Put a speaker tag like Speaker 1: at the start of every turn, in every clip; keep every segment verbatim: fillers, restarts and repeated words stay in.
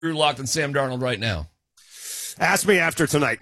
Speaker 1: Drew Lock than Sam Darnold right now?
Speaker 2: Ask me after tonight.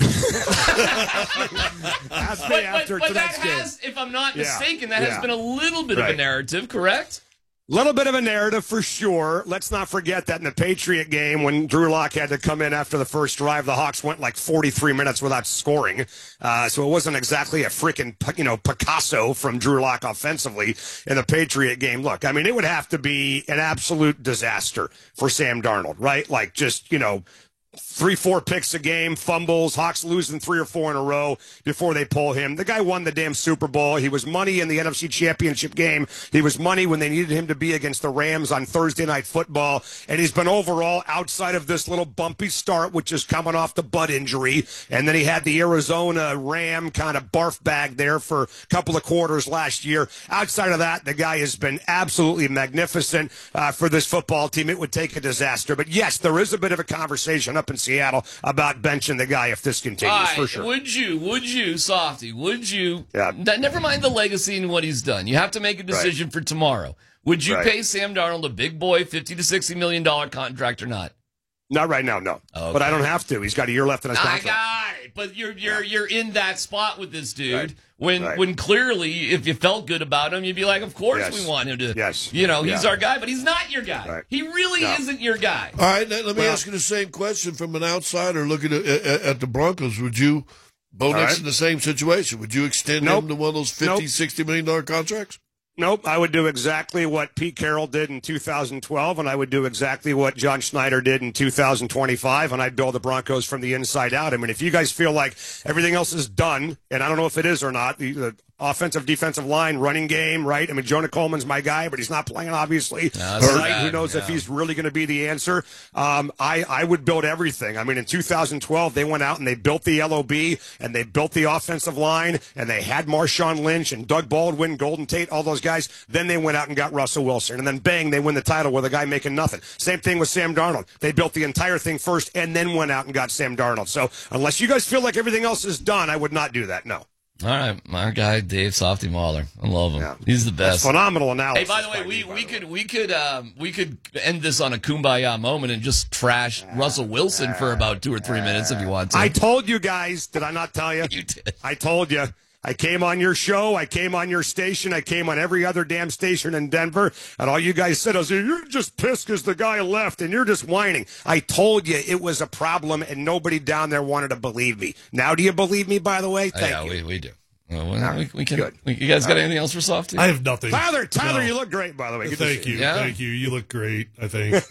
Speaker 2: Ask me
Speaker 1: but,
Speaker 2: after
Speaker 1: but, but
Speaker 2: tonight's
Speaker 1: that
Speaker 2: game.
Speaker 1: has, if I'm not
Speaker 2: Yeah.
Speaker 1: mistaken, that
Speaker 2: Yeah.
Speaker 1: has been a little bit
Speaker 2: Right.
Speaker 1: of a narrative, correct?
Speaker 2: Little bit of a narrative for sure. Let's not forget that in the Patriot game, when Drew Lock had to come in after the first drive, the Hawks went like forty-three minutes without scoring. Uh, so it wasn't exactly a freaking, you know, Picasso from Drew Lock offensively in the Patriot game. Look, I mean, it would have to be an absolute disaster for Sam Darnold, right? Like just, you know, three, four picks a game, fumbles, Hawks losing three or four in a row before they pull him. The guy won the damn Super Bowl. He was money in the N F C Championship game. He was money when they needed him to be against the Rams on Thursday Night Football. And he's been overall outside of this little bumpy start, which is coming off the butt injury. And then he had the Arizona Ram kind of barf bag there for a couple of quarters last year. Outside of that, the guy has been absolutely magnificent uh, for this football team. It would take a disaster. But yes, there is a bit of a conversation up in Seattle about benching the guy if this continues,
Speaker 1: All right,
Speaker 2: for sure.
Speaker 1: Would you, would you, Softy, would you,
Speaker 2: Yeah.
Speaker 1: n- never mind the legacy and what he's done. You have to make a decision
Speaker 2: Right.
Speaker 1: for tomorrow. Would you
Speaker 2: Right.
Speaker 1: pay Sam Darnold a big boy fifty to sixty million dollars contract or not?
Speaker 2: Not right now, no.
Speaker 1: Okay.
Speaker 2: But I don't have to. He's got a year left in his
Speaker 1: I
Speaker 2: contract.
Speaker 1: got it. But you're you're you're in that spot with this dude
Speaker 2: Right.
Speaker 1: when
Speaker 2: Right.
Speaker 1: when clearly if you felt good about him, you'd be like, of course
Speaker 2: Yes.
Speaker 1: we want him to.
Speaker 2: Yes.
Speaker 1: You know, he's
Speaker 2: Yeah.
Speaker 1: our guy, but he's not your guy.
Speaker 2: Right.
Speaker 1: He really
Speaker 2: No.
Speaker 1: isn't your guy.
Speaker 3: All right, now, let me
Speaker 2: Well-
Speaker 3: ask you the same question from an outsider looking at, at, at the Broncos. Would you, Bo Nix
Speaker 2: right.
Speaker 3: in the same situation, would you extend
Speaker 2: Nope.
Speaker 3: him to one of those fifty,
Speaker 2: Nope.
Speaker 3: sixty million dollar contracts?
Speaker 2: Nope, I would do exactly what Pete Carroll did in two thousand twelve, and I would do exactly what John Schneider did in two thousand twenty-five, and I'd build the Broncos from the inside out. I mean, if you guys feel like everything else is done, and I don't know if it is or not, the, the offensive, defensive line, running game, right? I mean, Jonah Coleman's my guy, but he's not playing, obviously.
Speaker 1: No, that's
Speaker 2: Right?
Speaker 1: bad,
Speaker 2: Who knows
Speaker 1: yeah.
Speaker 2: if he's really going to be the answer? Um, I, I would build everything. I mean, in two thousand twelve, they went out and they built the L O B, and they built the offensive line, and they had Marshawn Lynch and Doug Baldwin, Golden Tate, all those guys. Then they went out and got Russell Wilson, and then bang, they win the title with a guy making nothing. Same thing with Sam Darnold. They built the entire thing first and then went out and got Sam Darnold. So unless you guys feel like everything else is done, I would not do that, no.
Speaker 1: All right, my guy Dave Softy Mahler. I love him.
Speaker 2: Yeah.
Speaker 1: He's the
Speaker 2: That's
Speaker 1: best.
Speaker 2: phenomenal
Speaker 1: Hey,
Speaker 2: analysis.
Speaker 1: by the way,
Speaker 2: by
Speaker 1: we,
Speaker 2: you, by
Speaker 1: we
Speaker 2: the
Speaker 1: could
Speaker 2: way.
Speaker 1: we could um, we could end this on a kumbaya moment and just trash Russell Wilson for about two or three minutes if you want to.
Speaker 2: I told you guys, did I not tell you?
Speaker 1: You did.
Speaker 2: I told you. I came on your show. I came on your station. I came on every other damn station in Denver. And all you guys said was, you're just pissed because the guy left and you're just whining. I told you it was a problem and nobody down there wanted to believe me. Now do you believe me, by the way? Thank
Speaker 1: yeah,
Speaker 2: you.
Speaker 1: we we do. Well, we, we, we can.
Speaker 2: Good.
Speaker 1: We, you guys got anything else for Softy?
Speaker 4: I have nothing.
Speaker 2: Tyler, Tyler,
Speaker 4: No.
Speaker 2: you look great, by the way. Good to
Speaker 4: Thank
Speaker 2: see
Speaker 4: you.
Speaker 1: Yeah.
Speaker 4: Thank you. You look great, I think.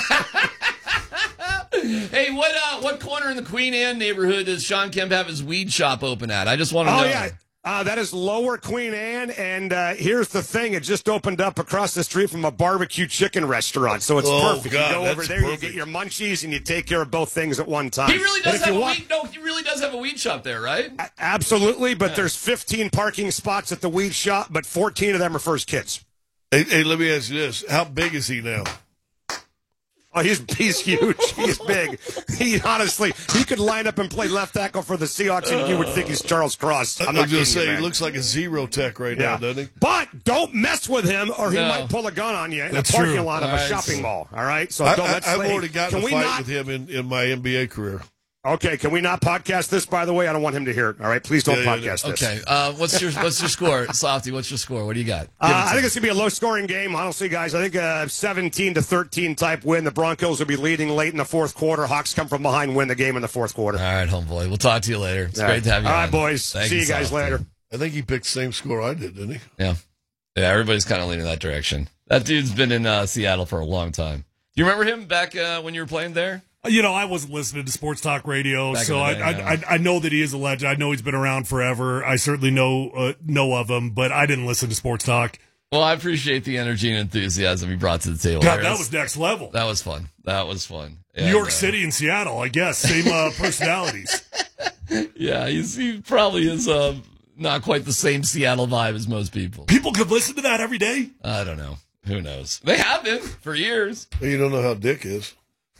Speaker 1: Hey, what uh, what corner in the Queen Anne neighborhood does Sean Kemp have his weed shop open at? I just want to
Speaker 2: Oh,
Speaker 1: know.
Speaker 2: yeah. Uh, that is Lower Queen Anne, and uh, here's the thing. It just opened up across the street from a barbecue chicken restaurant, so it's
Speaker 3: Oh,
Speaker 2: perfect.
Speaker 3: God,
Speaker 2: you go over
Speaker 3: that's
Speaker 2: there, you
Speaker 3: perfect.
Speaker 2: get your munchies, and you take care of both things at one time.
Speaker 1: He really
Speaker 2: And
Speaker 1: does
Speaker 2: if
Speaker 1: have
Speaker 2: you
Speaker 1: a
Speaker 2: want-
Speaker 1: weed. No, he really does have a weed shop there, right?
Speaker 2: A- Absolutely, but there's fifteen parking spots at the weed shop, but fourteen of them are for his kids.
Speaker 3: Hey, hey, let me ask you this. How big is he now?
Speaker 2: Oh, he's he's huge. He's big. He honestly, he could line up and play left tackle for the Seahawks, and you would think he's Charles Cross. I'm
Speaker 3: I'm
Speaker 2: not
Speaker 3: just
Speaker 2: kidding you,
Speaker 3: saying, he
Speaker 2: man.
Speaker 3: looks like a zero tech right
Speaker 2: Yeah.
Speaker 3: now, doesn't he?
Speaker 2: But don't mess with him, or he
Speaker 1: No.
Speaker 2: might pull a gun on you in
Speaker 4: That's
Speaker 2: a parking
Speaker 4: true.
Speaker 2: lot of
Speaker 1: All
Speaker 2: a
Speaker 1: right.
Speaker 2: shopping mall. All right, so
Speaker 3: I,
Speaker 2: don't.
Speaker 3: I,
Speaker 2: let's
Speaker 3: I've
Speaker 2: say-
Speaker 3: already gotten
Speaker 2: can
Speaker 3: a
Speaker 2: we
Speaker 3: fight
Speaker 2: not,
Speaker 3: with him in, in my N B A career.
Speaker 2: Okay, can we not podcast this? By the way, I don't want him to hear it. All right, please don't
Speaker 3: Yeah, yeah,
Speaker 2: podcast this.
Speaker 1: Okay. Uh, what's your what's your score, Softy? What's your score? What do you got? Give
Speaker 2: Uh,
Speaker 1: it to
Speaker 2: I think
Speaker 1: me.
Speaker 2: it's going to be a low-scoring game, honestly, guys. I think a seventeen to thirteen type win. The Broncos will be leading late in the fourth quarter. Hawks come from behind, win the game in the fourth quarter.
Speaker 1: All right, homeboy. We'll talk to you later. It's
Speaker 2: All
Speaker 1: great
Speaker 2: right.
Speaker 1: to have you.
Speaker 2: All
Speaker 1: on.
Speaker 2: right, boys.
Speaker 1: Thank
Speaker 2: See you guys
Speaker 1: Softy.
Speaker 2: later.
Speaker 3: I think he picked the same score I did, didn't he?
Speaker 1: Yeah. Yeah, everybody's kind of leaning that direction. That dude's been in uh, Seattle for a long time. Do you remember him back uh, when you were playing there?
Speaker 4: You know, I wasn't listening to sports talk radio,
Speaker 1: Back
Speaker 4: so
Speaker 1: in
Speaker 4: I,
Speaker 1: the day,
Speaker 4: I,
Speaker 1: yeah.
Speaker 4: I I know that he is a legend. I know he's been around forever. I certainly know uh, know of him, but I didn't listen to sports talk.
Speaker 1: Well, I appreciate the energy and enthusiasm he brought to the table.
Speaker 4: God,
Speaker 1: there.
Speaker 4: that
Speaker 1: That's-
Speaker 4: was next level.
Speaker 1: that was fun. That was fun.
Speaker 4: New
Speaker 1: And,
Speaker 4: York
Speaker 1: uh,
Speaker 4: City and Seattle, I guess, same uh, personalities.
Speaker 1: Yeah, he's, he probably is uh, not quite the same Seattle vibe as most people.
Speaker 4: People could listen to that every day.
Speaker 1: I don't know. Who knows? They have been for years.
Speaker 3: You don't know how Dick is.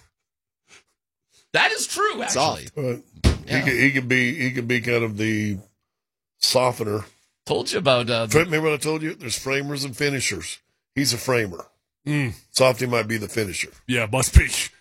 Speaker 1: That is true, actually.
Speaker 3: Right.
Speaker 1: Yeah.
Speaker 3: He could he could be he could be kind of the softener.
Speaker 1: Told you about uh, the
Speaker 3: Remember what I told you? There's framers and finishers. He's a framer.
Speaker 4: Mm,
Speaker 3: Softy might be the finisher.
Speaker 4: yeah, must be.